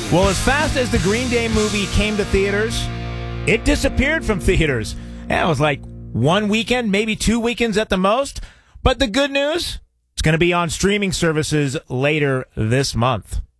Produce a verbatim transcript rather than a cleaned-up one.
Well, as fast as the Green Day movie came to theaters, it disappeared from theaters. Yeah, it was like one weekend, maybe two weekends at the most. But the good news, it's going to be on streaming services later this month.